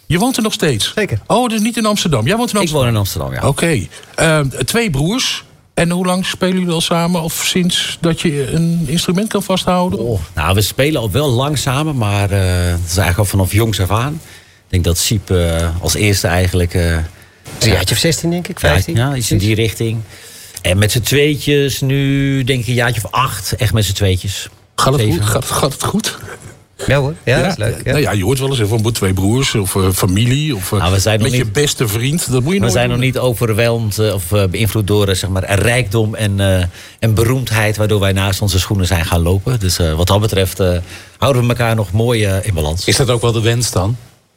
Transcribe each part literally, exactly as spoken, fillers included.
Je woont er nog steeds? Zeker. Oh, dus niet in Amsterdam. Jij woont in Amsterdam? Ik woon in Amsterdam, ja. Oké. Okay. Uh, twee broers. En hoe lang spelen jullie al samen? Of sinds dat je een instrument kan vasthouden? Oh, nou, we spelen al wel lang samen, maar uh, het is eigenlijk al vanaf jongs af aan. Ik denk dat Siep uh, als eerste eigenlijk... Uh, een jaartje of zestien, denk ik, vijftien. Ja, ja, iets in die richting. En met z'n tweetjes nu, denk ik, een jaartje of acht. Echt met z'n tweetjes. Gaat het goed? Gaat, gaat het goed? Ja hoor, ja, ja, dat is leuk. Ja. Nou ja, je hoort wel eens van twee broers of uh, familie of uh, nou, we zijn met nog je niet, beste vriend. Dat moet je we nooit zijn doen. nog niet overweldigd uh, of uh, beïnvloed door uh, zeg maar, een rijkdom en, uh, en beroemdheid, waardoor wij naast onze schoenen zijn gaan lopen. Dus uh, wat dat betreft uh, houden we elkaar nog mooi uh, in balans. Is dat ook wel de wens dan?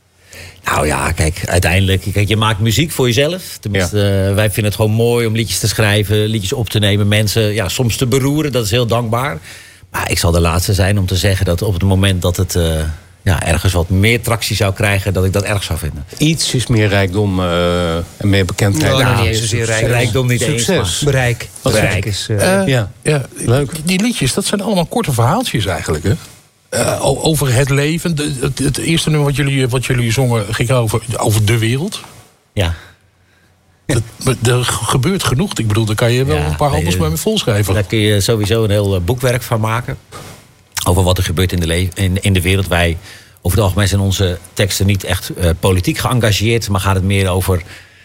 Nou ja, kijk, uiteindelijk, kijk, je maakt muziek voor jezelf. Tenminste, ja. uh, wij vinden het gewoon mooi om liedjes te schrijven, liedjes op te nemen, mensen ja, soms te beroeren. Dat is heel dankbaar. Maar ik zal de laatste zijn om te zeggen dat op het moment dat het uh, ja, ergens wat meer tractie zou krijgen, dat ik dat erg zou vinden. Iets is meer rijkdom uh, en meer bekendheid. Nou, ja, niet eens zozeer rijkdom. Rijkdom niet Succes. eens. Maar Bereik. Bereik. Is, uh, Uh, ja. ja, Leuk. Die liedjes, dat zijn allemaal korte verhaaltjes eigenlijk, hè? Uh, over het leven. De, het, het eerste nummer wat jullie, wat jullie zongen ging over, over de wereld. Ja. Dat, er gebeurt genoeg. Ik bedoel, daar kan je wel Ja, een paar albums nee, mee volschrijven. Daar kun je sowieso een heel boekwerk van maken. Over wat er gebeurt in de, le- in, in de wereld. Wij, over het algemeen zijn onze teksten niet echt uh, politiek geëngageerd. Maar gaat het meer over...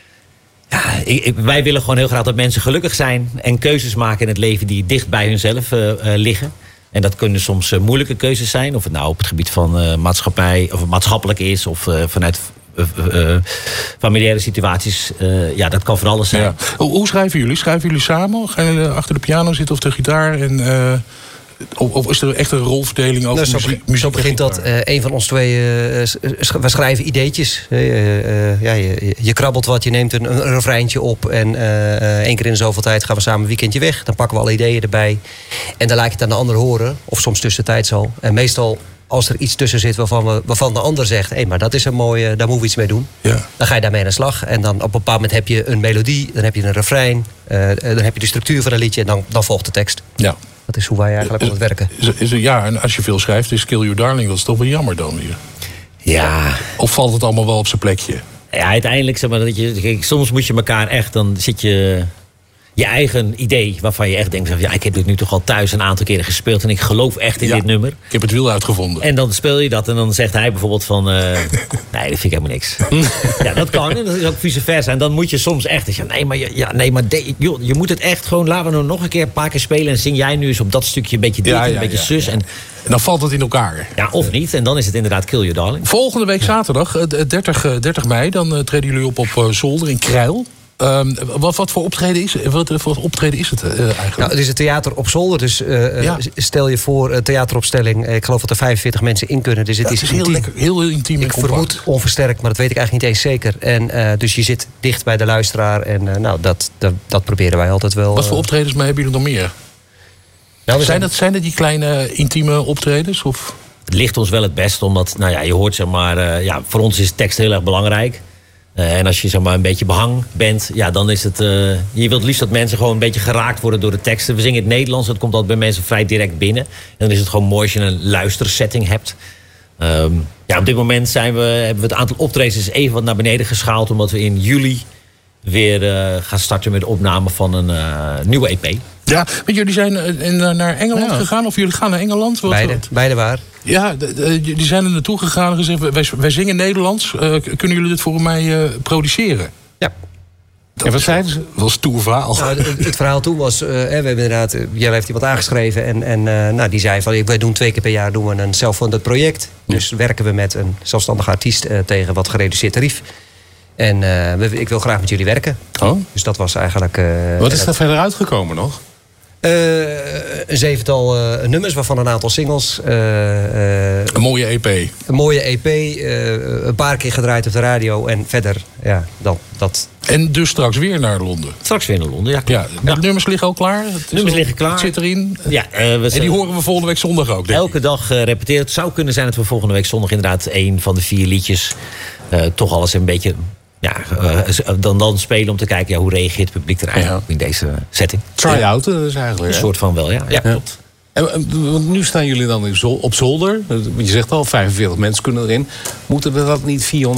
Ja, ik, ik, wij willen gewoon heel graag dat mensen gelukkig zijn. En keuzes maken in het leven die dicht bij hunzelf uh, uh, liggen. En dat kunnen soms uh, moeilijke keuzes zijn. Of het nou op het gebied van uh, maatschappij, of maatschappelijk is. Of uh, vanuit uh, uh, familiaire situaties. Uh, ja, dat kan van alles zijn. Ja. Hoe, hoe schrijven jullie? Schrijven jullie samen? Gaan jullie achter de piano zitten of de gitaar? En, uh, of, of is er echt een rolverdeling over nou, zo, muziek, begint, muziek zo begint dat. Uh, een van ons twee, uh, sch- we schrijven ideetjes. Uh, uh, ja, je, je krabbelt wat, je neemt een, een refreintje op. En uh, één keer in de zoveel tijd gaan we samen een weekendje weg. Dan pakken we alle ideeën erbij. En dan laat je het aan de ander horen. Of soms tussentijds al. En meestal als er iets tussen zit waarvan, we, waarvan de ander zegt... hé, hey, maar dat is een mooie, daar moeten we iets mee doen. Ja. Dan ga je daarmee aan de slag. En dan op een bepaald moment heb je een melodie. Dan heb je een refrein. Uh, dan heb je de structuur van een liedje. En dan, dan volgt de tekst. Ja. Dat is hoe wij eigenlijk aan het werken. Is, is, ja, en als je veel schrijft, is Kill Your Darling, dat is toch wel jammer dan weer. Ja. Of valt het allemaal wel op zijn plekje? Ja, uiteindelijk, zeg maar, dat je, kijk, soms moet je elkaar echt, dan zit je je eigen idee waarvan je echt denkt, ja, ik heb dit nu toch al thuis een aantal keren gespeeld en ik geloof echt in ja, dit nummer. Ik heb het wiel uitgevonden. En dan speel je dat en dan zegt hij bijvoorbeeld van, uh, nee, dat vind ik helemaal niks. Ja, dat kan en dat is ook vice versa. En dan moet je soms echt, ja, nee, maar, ja, nee, maar de, joh, je moet het echt gewoon, laten we nog een keer een paar keer spelen en zing jij nu eens op dat stukje een beetje dit Ja, en ja, een beetje ja, zus. ja. En, En dan valt het in elkaar. ja, of niet. En dan is het inderdaad Kill Your Darling. Volgende week zaterdag, dertig, dertig mei, dan uh, treden jullie op op uh, Zolder in Krijl. Um, wat, wat voor optreden is, wat voor optreden is het uh, eigenlijk? Nou, het is een theater op zolder. Dus uh, ja. stel je voor een theateropstelling. Ik geloof dat er vijfenveertig mensen in kunnen. Dus het, ja, is, het is heel, lekker, heel, heel intiem. Ik vermoed onversterkt, maar dat weet ik eigenlijk niet eens zeker. En, uh, dus je zit dicht bij de luisteraar. En uh, nou, dat, dat, dat proberen wij altijd wel. Wat voor optredens mee hebben jullie nog meer? Nou, zijn, dat, zijn dat die kleine intieme optredens? Of? Het ligt ons wel het best, omdat, nou ja, je hoort zeg maar, uh, ja, voor ons is tekst heel erg belangrijk. Uh, en als je zeg maar, een beetje behang bent, ja, dan is het... Uh, je wilt liefst dat mensen gewoon een beetje geraakt worden door de teksten. We zingen in het Nederlands, dat komt altijd bij mensen vrij direct binnen. En dan is het gewoon mooi als je een luistersetting hebt. Um, ja, op dit moment zijn we, hebben we het aantal optredens even wat naar beneden geschaald, omdat we in juli weer uh, gaan starten met de opname van een uh, nieuwe E P. Ja, want jullie zijn in, naar Engeland ja. gegaan, of jullie gaan naar Engeland? Wat, beide, wat? beide waar. Ja, de, de, die zijn er naartoe gegaan en gezegd, wij, wij zingen Nederlands. Uh, kunnen jullie dit voor mij uh, produceren? Ja. Dat en wat zeiden ze? Dat was een stoer verhaal. Nou, het, het verhaal toen was, uh, we hebben inderdaad, uh, Jelle heeft iemand aangeschreven. En, en uh, nou, die zei van, wij doen twee keer per jaar doen we een self-funded project. Ja. Dus werken we met een zelfstandige artiest uh, tegen wat gereduceerd tarief. En uh, we, ik wil graag met jullie werken. Oh. Dus dat was eigenlijk... Uh, wat is er verder uitgekomen nog? Uh, een zevental uh, nummers, waarvan een aantal singles. Uh, uh, een mooie E P. Een mooie E P. Uh, een paar keer gedraaid op de radio. En verder, ja, dat... dat en dus straks weer naar Londen. Straks weer naar Londen, ja. ja de ja. nummers liggen al klaar? Het nummers al, liggen klaar. Het zit erin. Ja, uh, we en die horen we volgende week zondag ook, denk Elke ik. dag uh, repeteren. Het zou kunnen zijn dat we volgende week zondag inderdaad een van de vier liedjes uh, toch alles een beetje... Ja, uh, dan, dan spelen om te kijken ja, hoe reageert het publiek er eigenlijk ja. in deze setting. Try-out dus eigenlijk. Een hè? soort van wel, ja. ja, ja. Klopt. En, want nu staan jullie dan op zolder. Je zegt al, vijfenveertig mensen kunnen erin. Moeten er dat niet vierhonderd